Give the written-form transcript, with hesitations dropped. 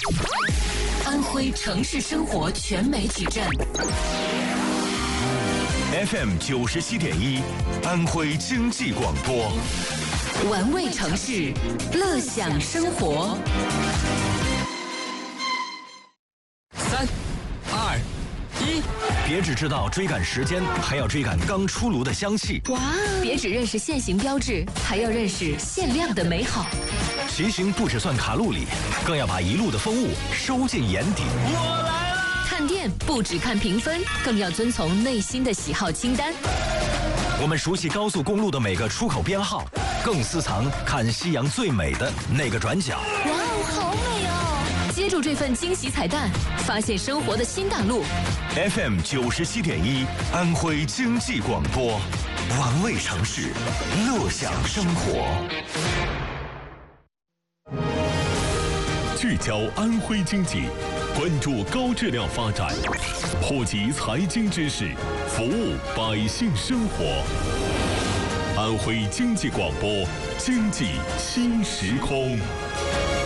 安徽城市生活全媒矩阵 FM 97.1，安徽经济广播， 玩味城市，乐享生活。 3、2、1， 别只知道追赶时间，还要追赶刚出炉的香气。 哇！别只认识限行标志，还要认识限量的美好。 骑行不只算卡路里，更要把一路的风物收进眼底。 我来了！ 看店不只看评分，更要遵从内心的喜好清单。 我们熟悉高速公路的每个出口编号，更私藏看夕阳最美的那个转角。 哇哦，好美哦！接住这份惊喜彩蛋，发现生活的新大陆。 FM 97.1，安徽经济广播，玩味城市，乐享生活。 聚焦安徽经济，关注高质量发展，普及财经知识，服务百姓生活。安徽经济广播，经济新时空。